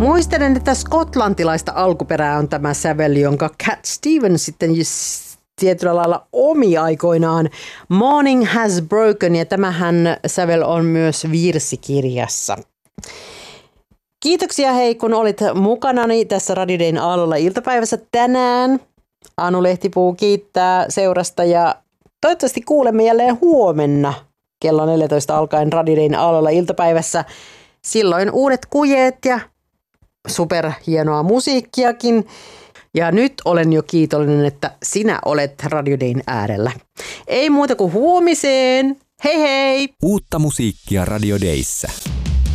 Muistelen, että skotlantilaista alkuperää on tämä sävel, jonka Cat Stevens sitten tietyllä lailla omi aikoinaan. Morning has broken, ja tämähän sävel on myös virsikirjassa. Kiitoksia hei, kun olit mukanani tässä Radio Dayn Aallolla iltapäivässä tänään. Anu Lehtipuu kiittää seurasta ja toivottavasti kuulemme jälleen huomenna kello 14 alkaen Radio Dayn Aallolla iltapäivässä. Silloin uudet kujeet ja superhienoa musiikkiakin. Ja nyt olen jo kiitollinen, että sinä olet Radio Dayn äärellä. Ei muuta kuin huomiseen. Hei hei! Uutta musiikkia Radio Dayssä.